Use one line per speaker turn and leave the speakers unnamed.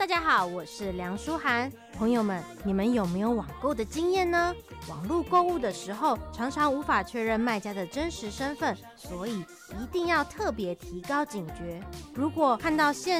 家好，我是梁书涵。朋友们，你们有没有网购的经验呢？网络购物的时候，常常无法确认卖家的真实身份，所以一定要特别提高警觉。如果看到线